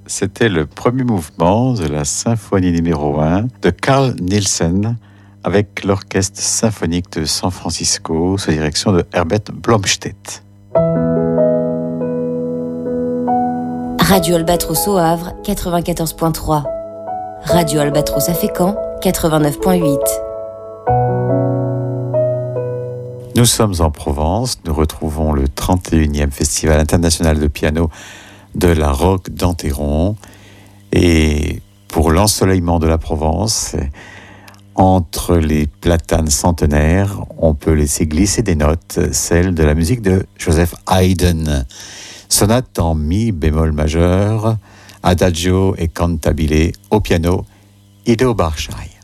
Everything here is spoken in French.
C'était le premier mouvement de la symphonie numéro 1 de Carl Nielsen avec l'orchestre symphonique de San Francisco sous direction de Herbert Blomstedt. Radio Albatros au Havre, 94.3. Radio Albatros à Fécamp, 89.8. Nous sommes en Provence, nous retrouvons le 31e Festival international de piano de la Roque d'Enterron. Et pour l'ensoleillement de la Provence, entre les platanes centenaires, on peut laisser glisser des notes, celles de la musique de Joseph Haydn. Sonate en mi bémol majeur, adagio et cantabile au piano, Ido Barshai.